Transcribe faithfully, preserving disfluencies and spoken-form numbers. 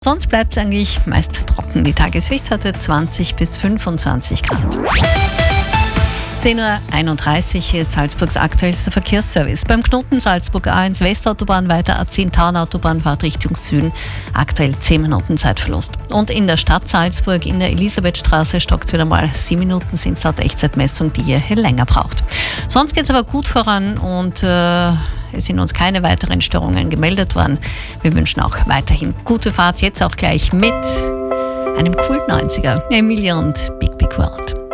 Sonst bleibt es eigentlich meist trocken. Die Tageshöchstwerte zwanzig bis fünfundzwanzig Grad. zehn Uhr einunddreißig ist Salzburgs aktuellster Verkehrsservice. Beim Knoten Salzburg A eins Westautobahn weiter A zehn Tauernautobahn-Fahrt Richtung Süden. Aktuell zehn Minuten Zeitverlust. Und in der Stadt Salzburg in der Elisabethstraße stockt es wieder mal. sieben Minuten sind es laut Echtzeitmessung, die ihr hier länger braucht. Sonst geht es aber gut voran und äh, es sind uns keine weiteren Störungen gemeldet worden. Wir wünschen auch weiterhin gute Fahrt. Jetzt auch gleich mit einem coolen neunziger. Emilia und Big Big World.